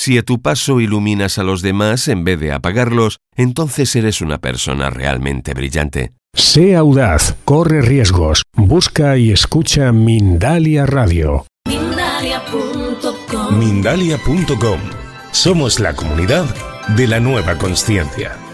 Si a tu paso iluminas a los demás en vez de apagarlos, entonces eres una persona realmente brillante. Sé audaz, corre riesgos, busca y escucha Mindalia Radio. Mindalia.com. Mindalia.com. Somos la comunidad de la nueva consciencia.